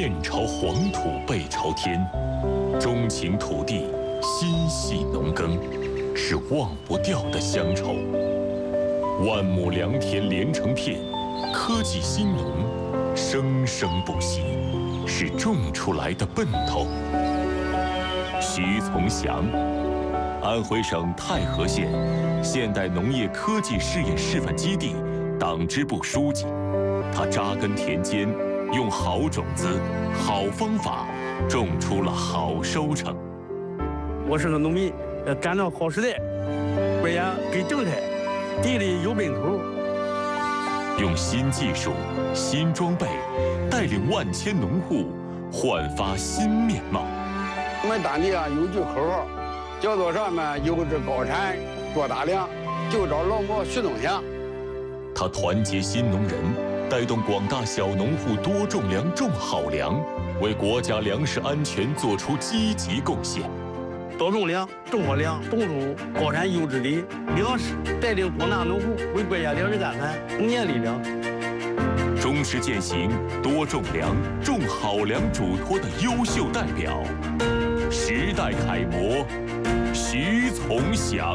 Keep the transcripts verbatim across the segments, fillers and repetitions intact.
面朝黄土背朝天，钟情土地，心系农耕，是忘不掉的乡愁。万亩良田连成片，科技兴农，生生不息，是种出来的奔头。徐从祥，安徽省太和县现代农业科技试验示范基地党支部书记，他扎根田间，用好种子、好方法，种出了好收成。 我是个农民，要赶上好时代，关键跟正态，地里有奔头。 用新技术、新装备，带领万千农户焕发新面貌。 我们当地啊有句口号，叫做什么？优质高产做大粮，就找老毛徐宗祥。 他团结新农人，带动广大小农户多种粮、种好粮，为国家粮食安全做出积极贡献。 多种粮，种好粮，种出高产优质的粮食，带领广大农户为国家粮食干饭贡献力量。 忠实践行多种粮、种好粮嘱托的优秀代表，时代楷模徐从祥。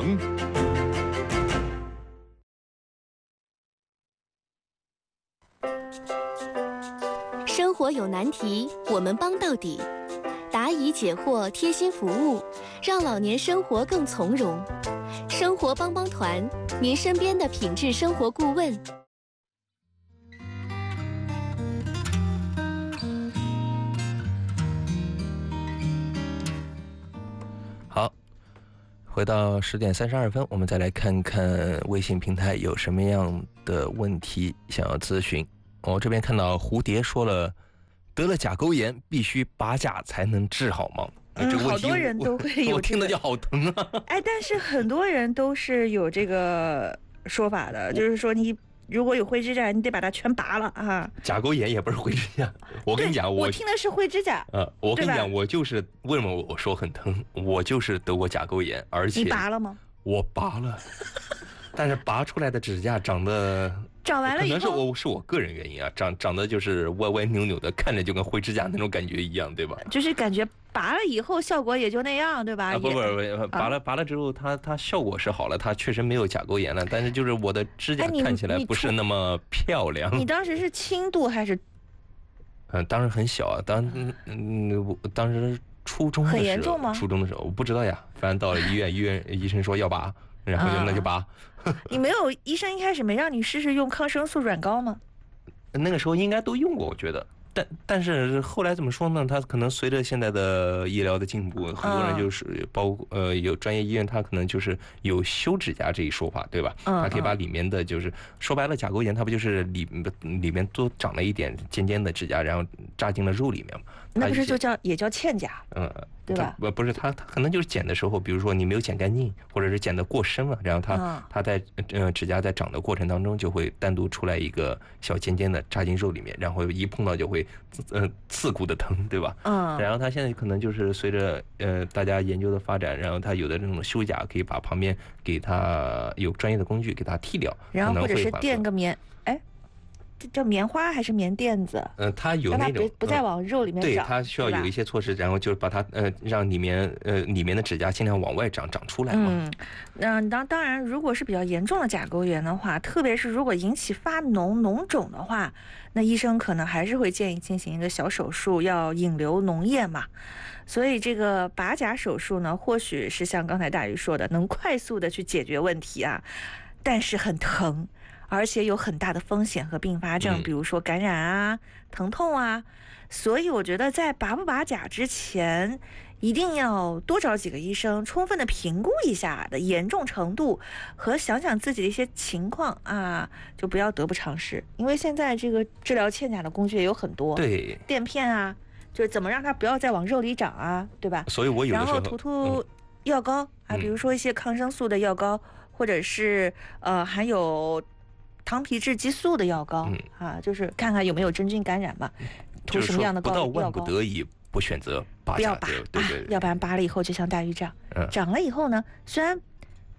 生活有难题，我们帮到底。答疑解惑，贴心服务，让老年生活更从容。生活帮帮团，您身边的品质生活顾问。 好，回到十点三十二分，我们再来看看微信平台有什么样的问题想要咨询。我这边看到蝴蝶说了，得了甲沟炎必须拔甲才能治好吗？ 嗯， 这个好多人都会有、这个， 我听着就好疼啊！ 哎，但是很多人都是有这个说法的，就是说你如果有灰指甲，你得把它全拔了啊。 甲沟炎也不是灰指甲，我跟你讲，我我听的是灰指甲。 呃，我跟你讲，我就是为什么我说很疼，我就是得过甲沟炎，而且你拔了吗？ 我拔了，但是拔出来的指甲长得。 长完了以后， 可能是我是我个人原因啊，长长得就是歪歪扭扭的，看着就跟灰指甲那种感觉一样，对吧？ 就是感觉拔了以后效果也就那样，对吧？ 啊，不不不，拔了、啊、拔了之后，它它效果是好了，它确实没有甲沟炎了，但是就是我的指甲看起来不是那么漂亮。 你, 你当时是轻度还是？ 嗯，当时很小啊，当嗯我当时初中的时候， 很严重吗？ 初中的时候我不知道呀，反正到了医院，医院医生说要拔，然后就那就拔。啊你没有医生一开始没让你试试用抗生素软膏吗？ 那个时候应该都用过，我觉得。但但是后来怎么说呢？他可能随着现在的医疗的进步，很多人就是包括呃有专业医院，他可能就是有修指甲这一说法，对吧？ 嗯， 他可以把里面的就是说白了，甲沟炎它不就是里里面多长了一点尖尖的指甲，然后扎进了肉里面吗？ 那不是就叫也叫嵌甲？ 嗯， 对吧？ 不不是，他他可能就是剪的时候，比如说你没有剪干净，或者是剪得过深了，然后他、嗯、他在呃指甲在长的过程当中，就会单独出来一个小尖尖的扎进肉里面，然后一碰到就会呃刺骨的疼，对吧？ 嗯。 然后他现在可能就是随着呃大家研究的发展，然后他有的这种修甲可以把旁边给他有专业的工具给他剃掉， 然后或者是垫个棉，哎。这叫棉花还是棉垫子？ 嗯、呃，它有那种让它不再往肉里面长。 对，它需要有一些措施，然后就是把它呃让里面呃里面的指甲尽量往外长，长出来嘛。 嗯，那当当然，如果是比较严重的甲沟炎的话，特别是如果引起发脓脓肿的话，那医生可能还是会建议进行一个小手术，要引流脓液嘛。所以这个拔甲手术呢，或许是像刚才大鱼说的，能快速的去解决问题啊，但是很疼。而且有很大的风险和并发症，比如说感染啊、疼痛啊，所以我觉得在拔不拔甲之前，一定要多找几个医生，充分的评估一下的严重程度和想想自己的一些情况啊，就不要得不偿失。因为现在这个治疗嵌甲的工具也有很多， 对， 垫片啊，就是怎么让它不要再往肉里长啊，对吧？ 所以我有的时候然后涂涂药膏、嗯、啊，比如说一些抗生素的药膏，或者是呃含有糖皮质激素的药膏、嗯、啊，就是看看有没有真菌感染嘛，涂什么样的膏药膏。 不到万不得已不选择拔甲， 不要拔， 对对对、 啊，要不然拔了以后就像大鱼这样、嗯，长了以后呢，虽然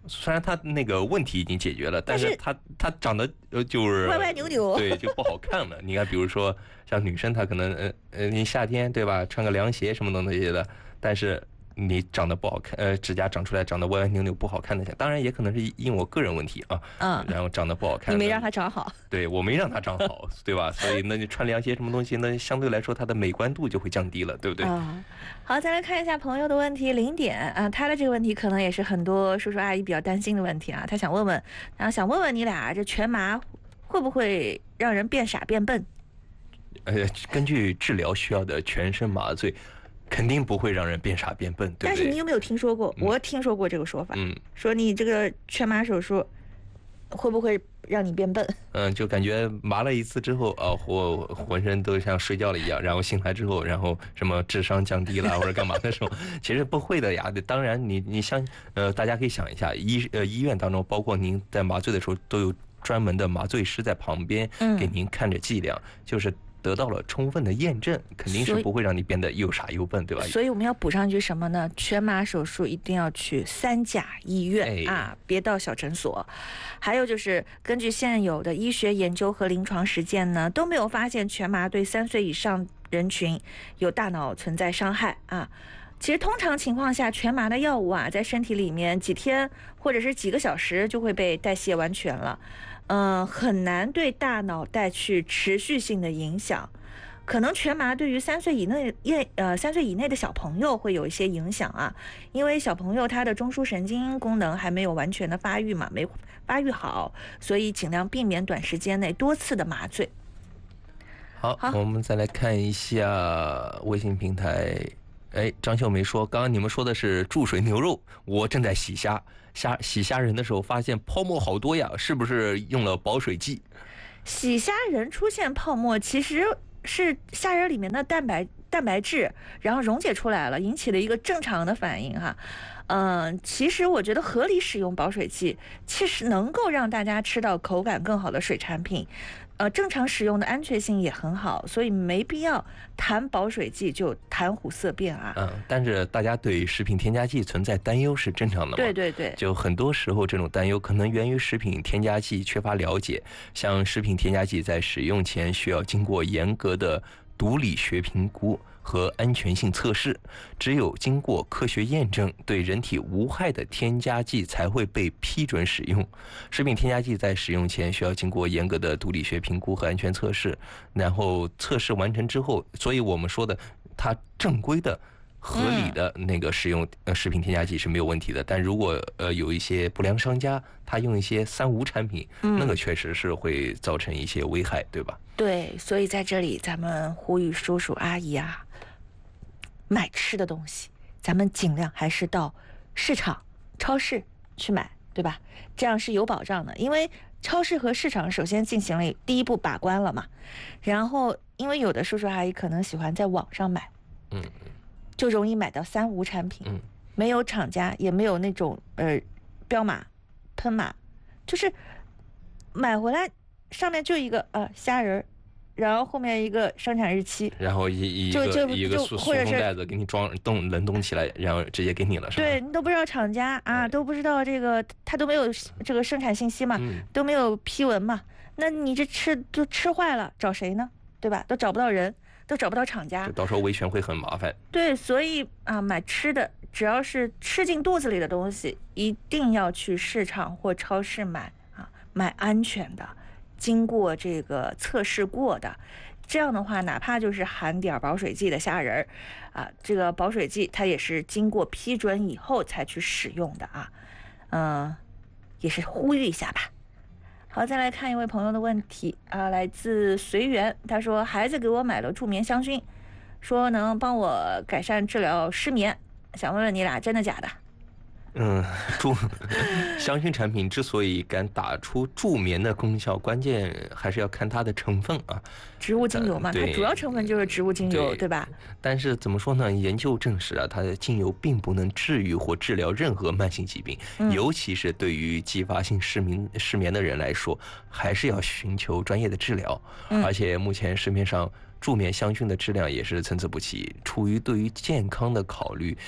虽然他那个问题已经解决了，但是他他长得呃就是歪歪扭扭， 对，就不好看了。你看，比如说像女生，她可能呃呃，你夏天对吧，穿个凉鞋什么的那些的，但是你长得不好看，呃，指甲长出来长得歪歪扭扭不好看的，当然也可能是因我个人问题啊， 嗯， 然后长得不好看， 你没让他长好， 对我没让他长好，对吧？所以那你穿凉鞋什么东西，那相对来说它的美观度就会降低了，对不对？ 啊，好，再来看一下朋友的问题，零点啊，他的这个问题可能也是很多叔叔阿姨比较担心的问题啊，他想问问，然后想问问你俩，这全麻会不会让人变傻变笨？ 呃，根据治疗需要的全身麻醉。肯定不会让人变傻变笨，对不对？ 但是你有没有听说过？ 嗯、 我听说过这个说法， 嗯， 说你这个全麻手术会不会让你变笨？ 嗯，就感觉麻了一次之后啊，我浑身都像睡觉了一样，然后醒来之后，然后什么智商降低了或者干嘛的时候，其实不会的呀。当然你，你你像呃，大家可以想一下，医呃医院当中，包括您在麻醉的时候，都有专门的麻醉师在旁边给您看着剂量，嗯、就是。得到了充分的验证，肯定是不会让你变得又傻又笨，对吧？ 所以我们要补上一句什么呢？全麻手术一定要去三甲医院、哎、啊，别到小诊所。还有就是根据现有的医学研究和临床实践呢，都没有发现全麻对三岁以上人群有大脑存在伤害啊。其实通常情况下，全麻的药物啊，在身体里面几天或者是几个小时就会被代谢完全了。嗯、呃，很难对大脑带去持续性的影响，可能全麻对于三岁以内呃三岁以内的小朋友会有一些影响啊，因为小朋友他的中枢神经功能还没有完全的发育嘛，没发育好，所以尽量避免短时间内多次的麻醉。 好，好我们再来看一下微信平台。哎，张秀梅说，刚刚你们说的是注水牛肉，我正在洗虾。虾洗虾仁的时候发现泡沫好多呀，是不是用了保水剂？ 洗虾仁出现泡沫，其实是虾仁里面的蛋白蛋白质，然后溶解出来了，引起了一个正常的反应哈。嗯、呃，其实我觉得合理使用保水剂，其实能够让大家吃到口感更好的水产品。呃，正常使用的安全性也很好，所以没必要谈保水剂就谈虎色变啊。 嗯，但是大家对食品添加剂存在担忧是正常的嘛？ 对对对， 就很多时候这种担忧可能源于食品添加剂缺乏了解。像食品添加剂在使用前需要经过严格的毒理学评估和安全性测试，只有经过科学验证，对人体无害的添加剂才会被批准使用。食品添加剂在使用前需要经过严格的毒理学评估和安全测试，然后测试完成之后，所以我们说的它正规的合理的那个使用呃食品添加剂是没有问题的。但如果呃有一些不良商家他用一些三无产品，那个确实是会造成一些危害，对吧？ 对，所以在这里咱们呼吁叔叔阿姨啊，买吃的东西咱们尽量还是到市场超市去买，对吧？这样是有保障的，因为超市和市场首先进行了第一步把关了嘛，然后因为有的叔叔阿姨可能喜欢在网上买， 嗯， 就容易买到三无产品， 嗯， 没有厂家也没有那种呃标码喷码，就是买回来上面就一个呃虾仁，然后后面一个生产日期， 然后一一就就个一个塑塑封袋子给你装冻冷冻起来，然后直接给你了，是吧？ 对，你都不知道厂家啊，都不知道这个他都没有这个生产信息嘛， 嗯、 都没有批文嘛，那你这吃都吃坏了，找谁呢？对吧？都找不到人，都找不到厂家， 到时候维权会很麻烦。 对，所以啊，买吃的只要是吃进肚子里的东西，一定要去市场或超市买啊，买安全的，经过这个测试过的。这样的话，哪怕就是含点保水剂的虾仁儿，啊，这个保水剂它也是经过批准以后才去使用的啊，嗯、呃，也是呼吁一下吧。好，再来看一位朋友的问题啊，来自随缘，他说孩子给我买了助眠香薰，说能帮我改善治疗失眠，想问问你俩真的假的？ 嗯，助香薰产品之所以敢打出助眠的功效，关键还是要看它的成分啊。 植物精油嘛，它主要成分就是植物精油， 对, 对吧？ 但是怎么说呢？研究证实啊，它的精油并不能治愈或治疗任何慢性疾病，嗯、尤其是对于继发性失眠失眠的人来说，还是要寻求专业的治疗。嗯、而且目前市面上助眠香薰的质量也是参差不齐，出于对于健康的考虑。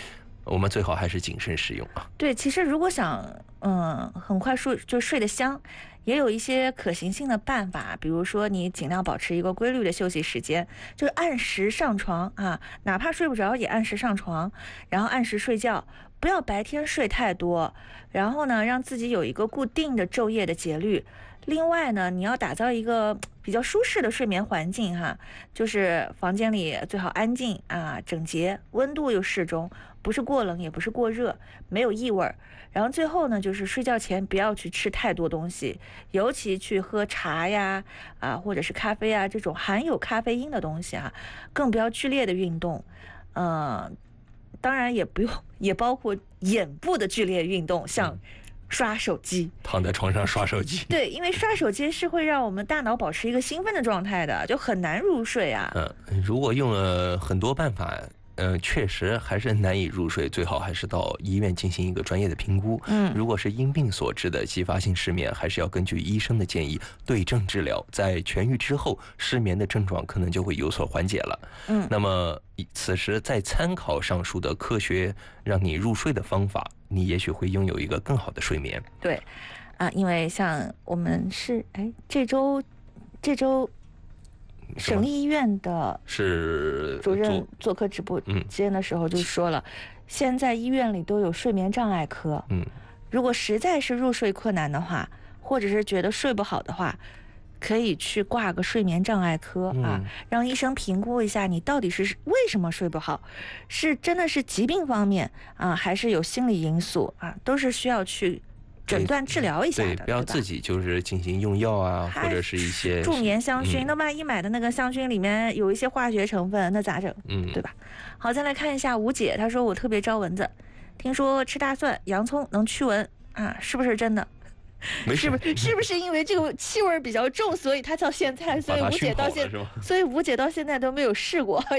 我们最好还是谨慎使用啊。 对，其实如果想嗯很快睡就睡得香，也有一些可行性的办法，比如说你尽量保持一个规律的休息时间，就是按时上床啊，哪怕睡不着也按时上床，然后按时睡觉，不要白天睡太多，然后呢，让自己有一个固定的昼夜的节律。另外呢，你要打造一个比较舒适的睡眠环境哈，就是房间里最好安静啊、整洁，温度又适中，不是过冷也不是过热，没有异味。然后最后呢，就是睡觉前不要去吃太多东西，尤其去喝茶呀啊或者是咖啡啊这种含有咖啡因的东西啊，更不要剧烈的运动，嗯、呃，当然也不用也包括眼部的剧烈运动，像刷手机， 躺在床上刷手机。 对，因为刷手机是会让我们大脑保持一个兴奋的状态的，就很难入睡啊。 嗯，如果用了很多办法，嗯、呃，确实还是难以入睡，最好还是到医院进行一个专业的评估。 嗯， 如果是因病所致的继发性失眠，还是要根据医生的建议对症治疗，在痊愈之后，失眠的症状可能就会有所缓解了。 嗯， 那么此时再参考上述的科学让你入睡的方法，你也许会拥有一个更好的睡眠。 对，啊，因为像我们是哎这周这周省立医院的是主任做客直播间的时候就说了，现在医院里都有睡眠障碍科。 嗯， 如果实在是入睡困难的话，或者是觉得睡不好的话，可以去挂个睡眠障碍科啊，让医生评估一下你到底是为什么睡不好，是真的是疾病方面啊，还是有心理因素啊，都是需要去诊断治疗一下的。 对，不要自己就是进行用药啊，或者是一些助眠香薰， 嗯、 那万一买的那个香薰里面有一些化学成分，那咋整？ 嗯， 对吧？好，再来看一下吴姐，她说我特别招蚊子，听说吃大蒜、洋葱能驱蚊啊，是不是真的？ 没是不是是不是因为这个气味比较重，所以她到现在，所以吴姐到现，所以吴姐到现在都没有试过。